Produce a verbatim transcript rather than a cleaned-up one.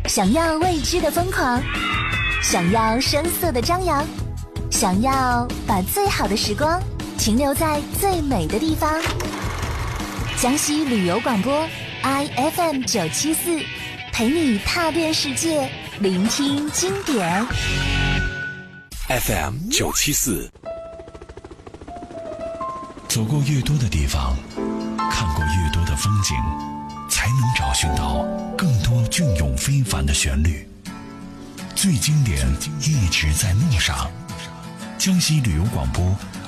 想要未知的疯狂，想要声色的张扬，想要把最好的时光停留在最美的地方。江西旅游广播 I F M 九七四，陪你踏遍世界，聆听经典。 F M 九七四， 走过越多的地方，看过越多的风景，才能找寻到更多隽永非凡的旋律。最经典一直在路上。江西旅游广播